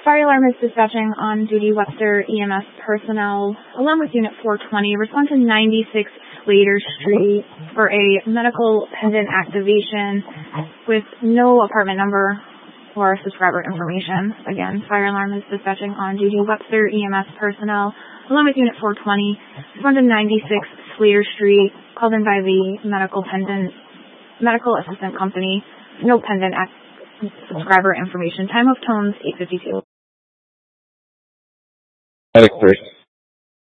Fire alarm is dispatching on duty Webster EMS personnel, along with Unit 420, respond to 96 Slater Street for a medical pendant activation with no apartment number or subscriber information. Again, fire alarm is dispatching on duty Webster EMS personnel, along with Unit 420, respond to 96 Slater Street, called in by the medical assistant company, no pendant subscriber information. Time of tones 8:52. Medic 3.